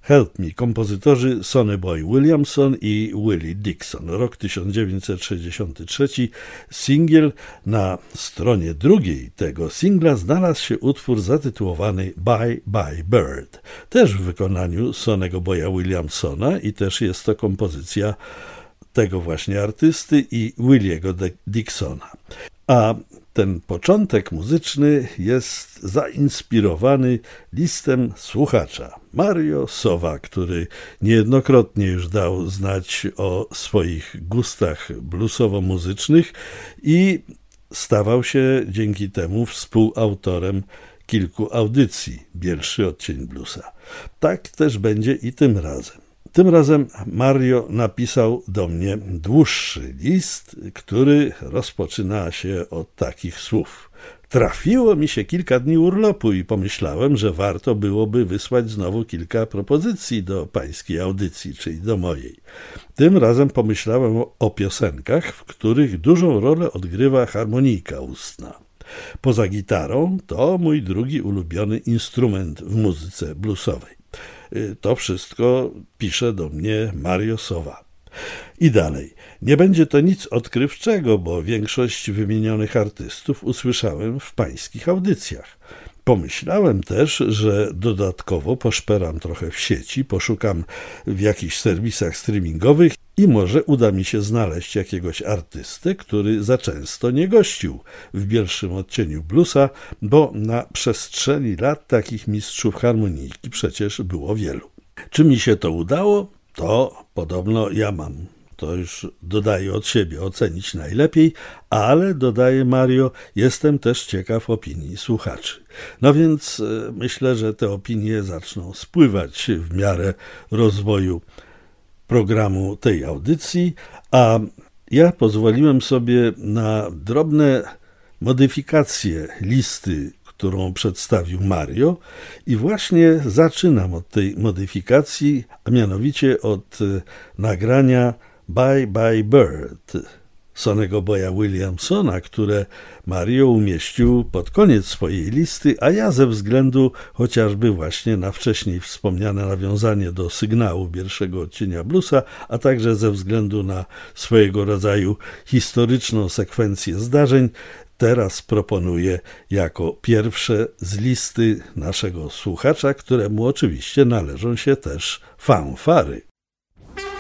Help Me, kompozytorzy Sonny Boy Williamson i Willie Dixon. Rok 1963, singiel. Na stronie drugiej tego singla znalazł się utwór zatytułowany Bye Bye Bird, też w wykonaniu Sonnego Boya Williamsona i też jest to kompozycja tego właśnie artysty i Williego Dixona. A ten początek muzyczny jest zainspirowany listem słuchacza Mario Sowa, który niejednokrotnie już dał znać o swoich gustach bluesowo-muzycznych i stawał się dzięki temu współautorem kilku audycji Bielszy odcień bluesa. Tak też będzie i tym razem. Tym razem Mario napisał do mnie dłuższy list, który rozpoczyna się od takich słów. Trafiło mi się kilka dni urlopu i pomyślałem, że warto byłoby wysłać znowu kilka propozycji do pańskiej audycji, czyli do mojej. Tym razem pomyślałem o piosenkach, w których dużą rolę odgrywa harmonijka ustna. Poza gitarą to mój drugi ulubiony instrument w muzyce bluesowej. To wszystko pisze do mnie Mario Sowa. I dalej. Nie będzie to nic odkrywczego, bo większość wymienionych artystów usłyszałem w pańskich audycjach. Pomyślałem też, że dodatkowo poszperam trochę w sieci, poszukam w jakichś serwisach streamingowych i może uda mi się znaleźć jakiegoś artystę, który za często nie gościł w Bielszym odcieniu bluesa, bo na przestrzeni lat takich mistrzów harmonijki przecież było wielu. Czy mi się to udało? To podobno ja mam. To już dodaję od siebie ocenić najlepiej, ale dodaje Mario, jestem też ciekaw opinii słuchaczy. No więc myślę, że te opinie zaczną spływać w miarę rozwoju programu tej audycji, a ja pozwoliłem sobie na drobne modyfikacje listy, którą przedstawił Mario i właśnie zaczynam od tej modyfikacji, a mianowicie od nagrania Bye Bye Bird Sonnego Boya Williamsona, które Mario umieścił pod koniec swojej listy, a ja ze względu chociażby właśnie na wcześniej wspomniane nawiązanie do sygnału pierwszego odcienia bluesa, a także ze względu na swojego rodzaju historyczną sekwencję zdarzeń, teraz proponuję jako pierwsze z listy naszego słuchacza, któremu oczywiście należą się też fanfary.